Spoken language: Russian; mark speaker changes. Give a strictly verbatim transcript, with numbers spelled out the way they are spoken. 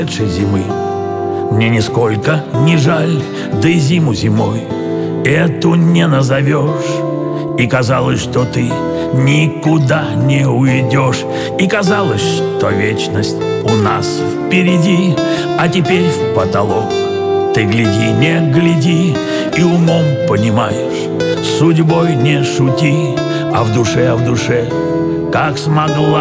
Speaker 1: зимы. Мне нисколько не жаль, да и зиму зимой эту не назовешь. И казалось, что ты никуда не уйдешь, и казалось, что вечность у нас впереди, а теперь в потолок ты гляди, не гляди, и умом понимаешь, судьбой не шути, а в душе, а в душе, как смогла